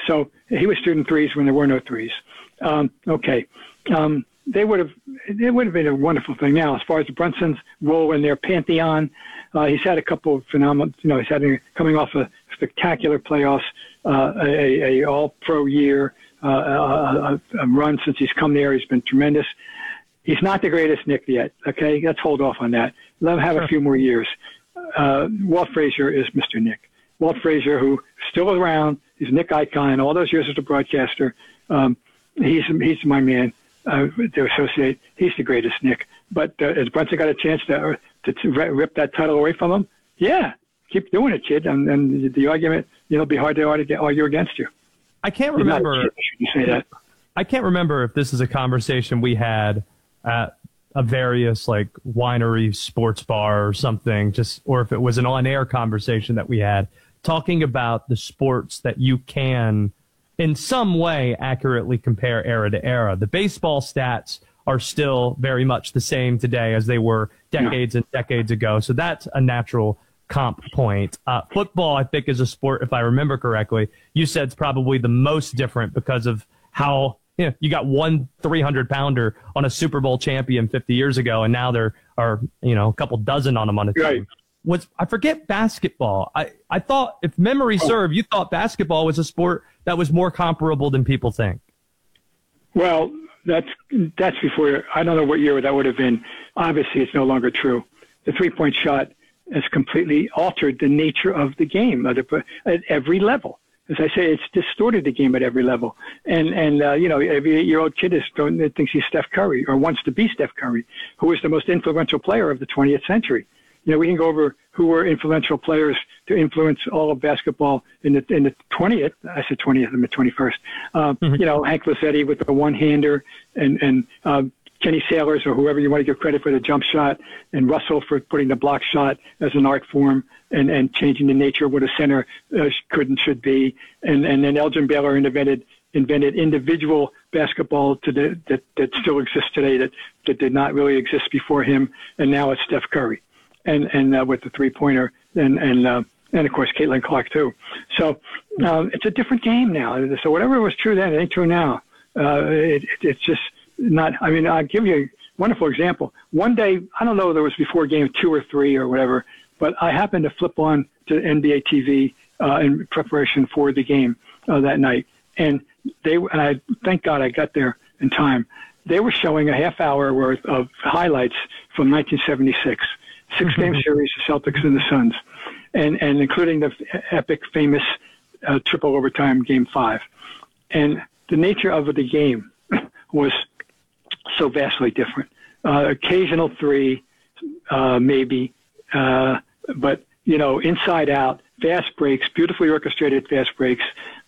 So he was shooting threes when there were no threes. Okay. It would have been a wonderful thing. Now, as far as the Brunson's role in their pantheon, he's had a couple of phenomenal, he's coming off a spectacular playoffs, a all-pro year, a run since he's come there. He's been tremendous. He's not the greatest Knick yet. Okay. Let's hold off on that. Let him have a few more years. Walt Frazier is Mr. Knick. Walt Frazier, who's still around, he's a Knick icon, all those years as a broadcaster. He's my man to associate. He's the greatest Knick. But has Brunson got a chance to rip that title away from him? Yeah, keep doing it, kid. And the argument, it'll be hard to argue against you. I can't remember. You say that. I can't remember if this is a conversation we had at a various winery sports bar or something, or if it was an on-air conversation that we had talking about the sports that you can in some way accurately compare era to era. The baseball stats are still very much the same today as they were decades and decades ago. So that's a natural comp point. Football, I think, is a sport, if I remember correctly, you said it's probably the most different because of how you got one 300-pounder on a Super Bowl champion 50 years ago, and now there are a couple dozen on them on a team. Right. I forget basketball. I thought, if memory serves, you thought basketball was a sport that was more comparable than people think. Well, that's before. I don't know what year that would have been. Obviously, it's no longer true. The three-point shot has completely altered the nature of the game at every level. As I say, it's distorted the game at every level. And every 8-year-old kid thinks he's Steph Curry or wants to be Steph Curry, who is the most influential player of the 20th century. We can go over who were influential players to influence all of basketball in the 20th. I said 20th, I meant 21st. Hank Lazzetti with the one-hander, and Kenny Sailors, or whoever you want to give credit for the jump shot, and Russell for putting the block shot as an art form and changing the nature of what a center could and should be. And then Elgin Baylor invented individual basketball that still exists today that did not really exist before him, and now it's Steph Curry. And with the three-pointer, and of course Caitlin Clark too. So it's a different game now. So whatever was true then, it ain't true now. It's just not. I mean, I'll give you a wonderful example. One day, I don't know whether it was before game 2 or 3 or whatever, but I happened to flip on to NBA TV in preparation for the game that night, and I thank God I got there in time. They were showing a half hour worth of highlights from 1976. 6-game series, the Celtics and the Suns, and including the epic, famous triple overtime Game 5. And the nature of the game was so vastly different. Occasional three, maybe, but inside out, fast breaks, beautifully orchestrated fast breaks,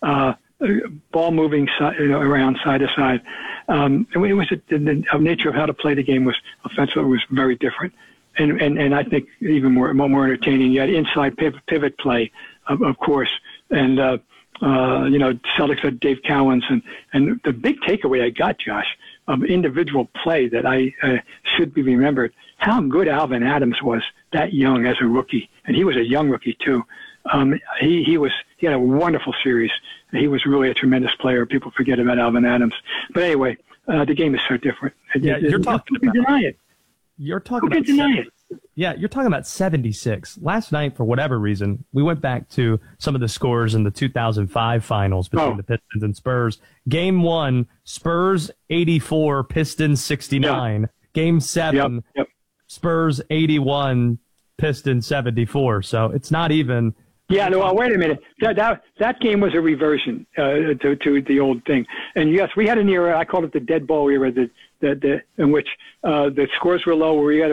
ball moving around side to side. And it was the nature of how to play the game was offensive. It was very different. And I think even more entertaining. You had inside pivot play, of course, and Celtics had Dave Cowens, and the big takeaway I got, Josh, of individual play that I should be remembered, how good Alvin Adams was that young as a rookie, and he was a young rookie too. He had a wonderful series. He was really a tremendous player. People forget about Alvin Adams, but anyway, the game is so different. Yeah, you're talking about. Deny it. You're talking about you're talking about 76. Last night, for whatever reason, we went back to some of the scores in the 2005 finals between the Pistons and Spurs. Game 1, Spurs 84, Pistons 69. Yeah. Game 7, Spurs 81, Pistons 74. So it's not even. Yeah, no, wait a minute. That game was a reversion to the old thing. And yes, we had an era, I called it the dead ball era, in which the scores were low, where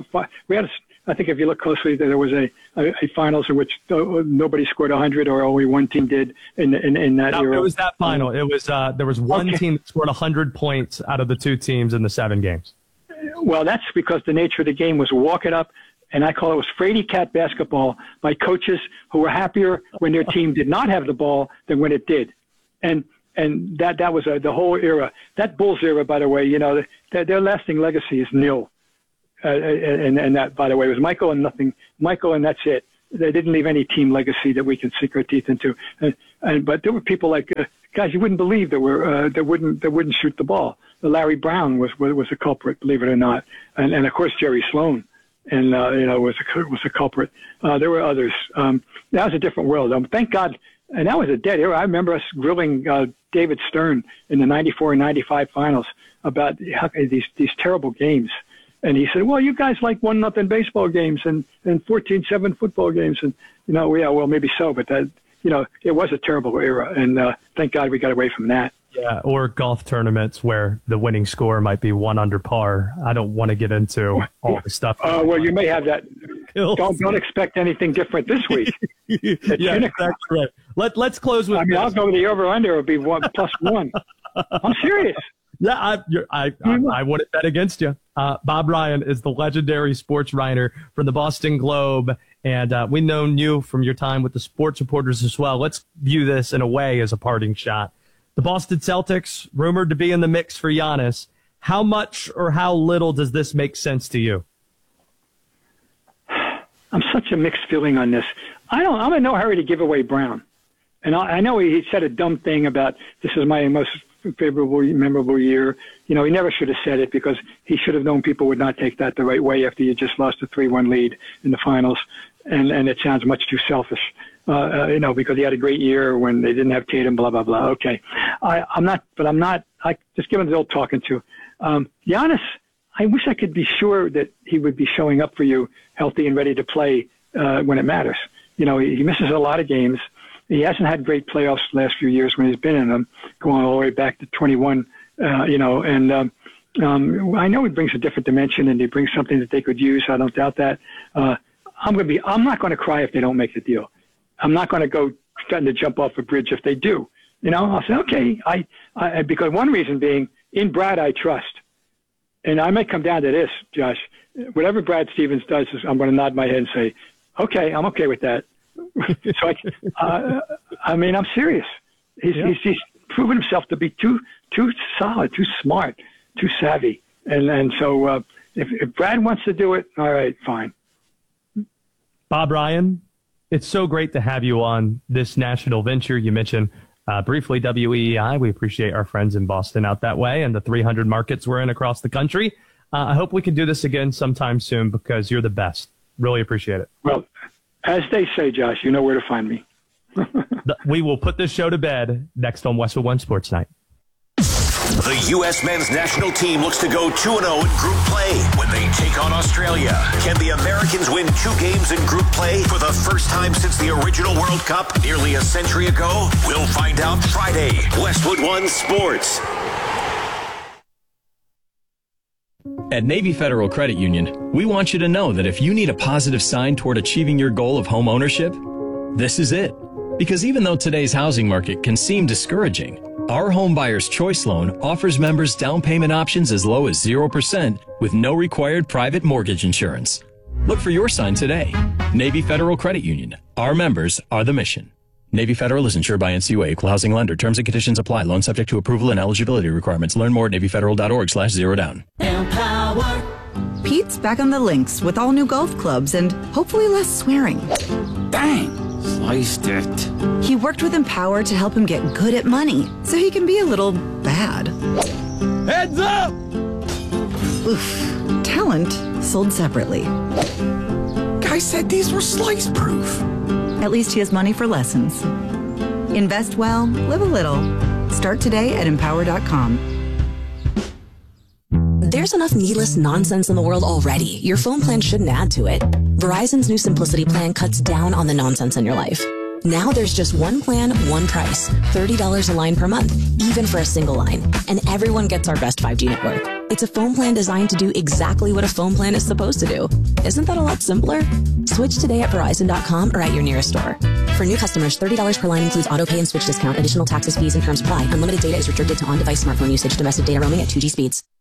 I think if you look closely, there was a finals in which nobody scored 100 or only one team did in that era. It was that final. It was there was one team that scored 100 points out of the two teams in the 7 games. Well, that's because the nature of the game was walk it up. And I call it was Frady Cat basketball by coaches who were happier when their team did not have the ball than when it did. And that was the whole era. That Bulls era, by the way, their lasting legacy is nil. And that, by the way, was Michael and nothing. Michael and that's it. they didn't leave any team legacy that we can sink our teeth into. But there were people like guys you wouldn't believe that wouldn't shoot the ball. Larry Brown was a culprit, believe it or not, and of course Jerry Sloan, and was a culprit. There were others. That was a different world. Thank God. And that was a dead era. I remember us grilling David Stern in the 94 and 95 finals about these terrible games. And he said, well, you guys like 1-0 baseball games and 14-7 football games. And, yeah, well, maybe so. But, it was a terrible era. And thank God we got away from that. Yeah, or golf tournaments where the winning score might be 1 under par. I don't want to get into all the stuff. Well, you may have that. Don't expect anything different this week. Yeah, that's right. Let's close with. I'll go with the over/under. It'll be +1. I'm serious. Yeah, I wouldn't bet against you. Bob Ryan is the legendary sports writer from the Boston Globe, and we've known you from your time with the sports reporters as well. Let's view this in a way as a parting shot. The Boston Celtics, rumored to be in the mix for Giannis. How much or how little does this make sense to you? I'm such a mixed feeling on this. I'm in no hurry to give away Brown. And I know he said a dumb thing about this is my most memorable year. He never should have said it because he should have known people would not take that the right way after you just lost a 3-1 lead in the finals. And it sounds much too selfish, because he had a great year when they didn't have Tatum, blah, blah, blah. Okay. I'm not, I just give him the old talking to. Giannis, I wish I could be sure that he would be showing up for you healthy and ready to play when it matters. He misses a lot of games. He hasn't had great playoffs the last few years when he's been in them, going all the way back to 21, I know he brings a different dimension and he brings something that they could use. I don't doubt that. I'm not going to cry if they don't make the deal. I'm not going to go threaten to jump off a bridge if they do. I'll say, okay, I because one reason being in Brad, I trust. And I may come down to this, Josh, whatever Brad Stevens does, I'm going to nod my head and say, okay, I'm okay with that. So I'm serious. He's proven himself to be too solid, too smart, too savvy. And so if Brad wants to do it, all right, fine. Bob Ryan, it's so great to have you on this national venture. You mentioned briefly WEEI. We appreciate our friends in Boston out that way and the 300 markets we're in across the country. I hope we can do this again sometime soon because you're the best. Really appreciate it. Well, as they say, Josh, you know where to find me. We will put this show to bed next on Westwood One Sports Night. The U.S. men's national team looks to go 2-0 in group play when they take on Australia. Can the Americans win 2 games in group play for the first time since the original World Cup nearly a century ago? We'll find out Friday. Westwood One Sports. At Navy Federal Credit Union, we want you to know that if you need a positive sign toward achieving your goal of home ownership, this is it. Because even though today's housing market can seem discouraging, our Home Buyer's Choice Loan offers members down payment options as low as 0% with no required private mortgage insurance. Look for your sign today. Navy Federal Credit Union. Our members are the mission. Navy Federal is insured by NCUA, Equal Housing Lender. Terms and conditions apply. Loan subject to approval and eligibility requirements. Learn more at NavyFederal.org/zerodown. Empower. Pete's back on the links with all new golf clubs and hopefully less swearing. Dang, sliced it. He worked with Empower to help him get good at money so he can be a little bad. Heads up! Oof. Talent sold separately. Guy said these were slice proof. At least he has money for lessons. Invest well, live a little. Start today at Empower.com. There's enough needless nonsense in the world already. Your phone plan shouldn't add to it. Verizon's new Simplicity plan cuts down on the nonsense in your life. Now there's just one plan, one price. $30 a line per month, even for a single line. And everyone gets our best 5G network. It's a phone plan designed to do exactly what a phone plan is supposed to do. Isn't that a lot simpler? Switch today at Verizon.com or at your nearest store. For new customers, $30 per line includes auto pay and switch discount. Additional taxes, fees, and terms apply. Unlimited data is restricted to on-device smartphone usage. Domestic data roaming at 2G speeds.